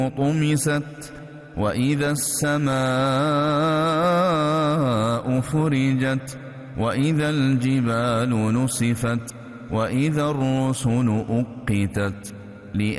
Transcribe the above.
طمست وإذا السماء فرجت وإذا الجبال نسفت وإذا الرسل أقتت